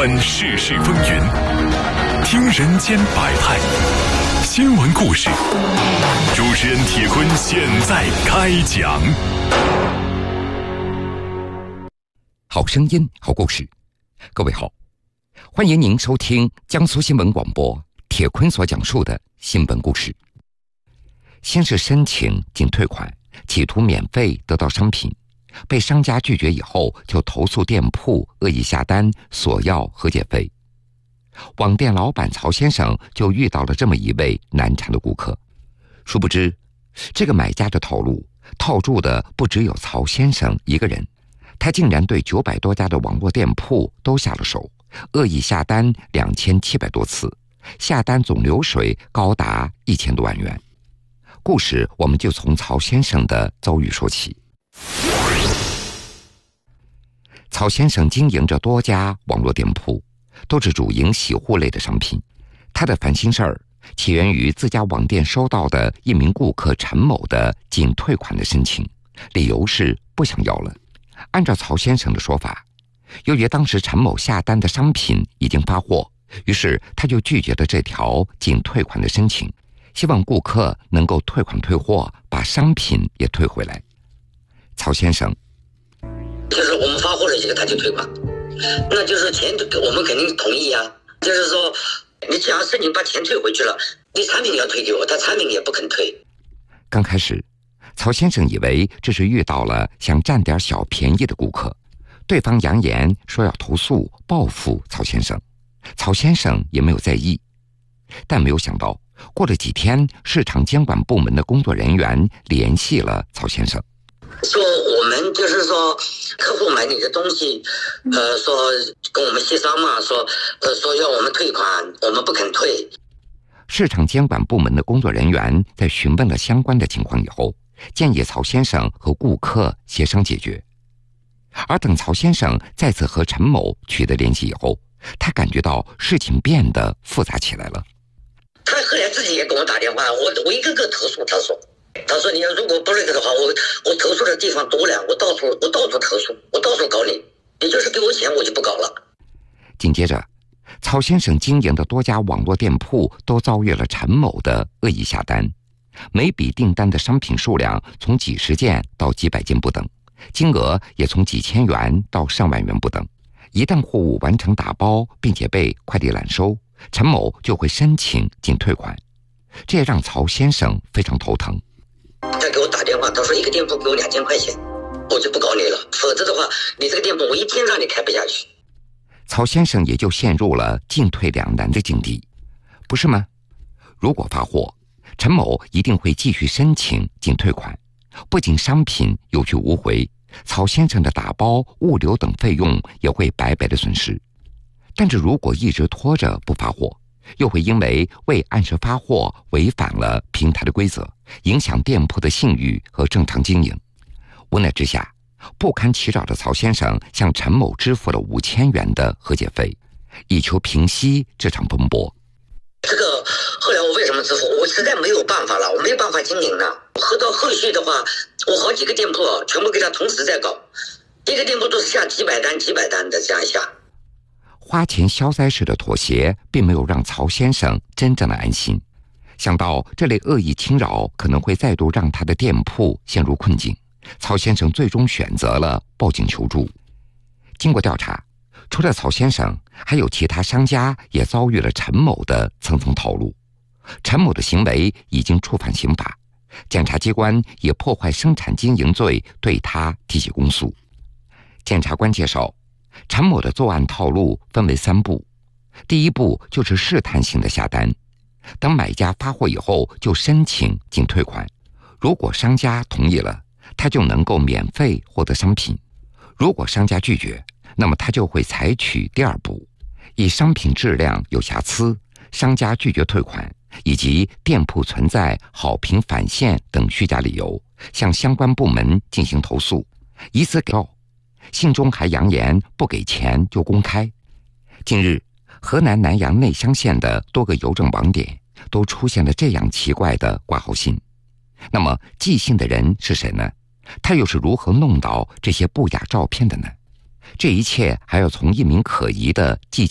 观世事风云，听人间百态，新闻故事。主持人铁坤现在开讲。 好声音，好故事。各位好，欢迎您收听江苏新闻广播铁坤所讲述的新闻故事。先是申请仅退款，企图免费得到商品，被商家拒绝以后，就投诉店铺恶意下单，索要和解费。网店老板曹先生就遇到了这么一位难缠的顾客，殊不知这个买家的套路套住的不只有曹先生一个人，他竟然对900多家的网络店铺都下了手，恶意下单2700多次，下单总流水高达1000多万元。故事我们就从曹先生的遭遇说起。曹先生经营着多家网络店铺，都是主营洗护类的商品。他的烦心事儿起源于自家网店收到的一名顾客陈某的仅退款的申请，理由是不想要了。按照曹先生的说法，由于当时陈某下单的商品已经发货，于是他就拒绝了这条仅退款的申请，希望顾客能够退款退货，把商品也退回来。曹先生就是我们发货了几个他就退款，那就是钱我们肯定同意啊。就是说你只要申请把钱退回去了，你产品要退给我，他产品也不肯退。 刚开始曹先生以为这是遇到了想占点小便宜的顾客，对方扬言说要投诉报复曹先生，曹先生也没有在意。但没有想到过了几天，市场监管部门的工作人员联系了曹先生， 说我们就是说客户买你的东西，说跟我们协商嘛，说要我们退款，我们不肯退。 市场监管部门的工作人员在询问了相关的情况以后，建议曹先生和顾客协商解决。而等曹先生再次和陈某取得联系以后，他感觉到事情变得复杂起来了。 他后来自己也给我打电话，我一个个投诉。他说你要如果不那个的话，我投诉的地方多了，我到处投诉，我到处搞你，你就是给我钱我就不搞了。 紧接着曹先生经营的多家网络店铺都遭遇了陈某的恶意下单，每笔订单的商品数量从几十件到几百件不等，金额也从几千元到上万元不等。一旦货物完成打包并且被快递揽收，陈某就会申请仅退款，这也让曹先生非常头疼。 他给我打电话，他说一个店铺给我2000块钱，我就不搞你了，否则的话你这个店铺我一天让你开不下去。 曹先生也就陷入了进退两难的境地，不是吗？如果发货，陈某一定会继续申请仅退款，不仅商品有去无回，曹先生的打包、物流等费用也会白白的损失。但是如果一直拖着不发货，又会因为未按时发货违反了平台的规则，影响店铺的信誉和正常经营。无奈之下，不堪其扰的曹先生向陈某支付了5000元的和解费，以求平息这场风波。 这个后来我为什么支付？我实在没有办法了，我没有办法经营了。到后续的话，我好几个店铺全部给他同时在搞，一个店铺都是下几百单的这样下。 花钱消灾式的妥协并没有让曹先生真正的安心，想到这类恶意侵扰可能会再度让他的店铺陷入困境，曹先生最终选择了报警求助。经过调查，除了曹先生，还有其他商家也遭遇了陈某的层层套路。陈某的行为已经触犯刑法，检察机关以破坏生产经营罪对他提起公诉。检察官介绍，陈某的作案套路分为3步。第一步就是试探性的下单，等买家发货以后就申请仅退款，如果商家同意了，他就能够免费获得商品；如果商家拒绝，那么他就会采取第2步，以商品质量有瑕疵、商家拒绝退款以及店铺存在好评返现等虚假理由，向相关部门进行投诉，以此告。信中还扬言不给钱就公开。近日，河南南阳内乡县的多个邮政网点都出现了这样奇怪的挂号信。那么寄信的人是谁呢？他又是如何弄到这些不雅照片的呢？这一切还要从一名可疑的寄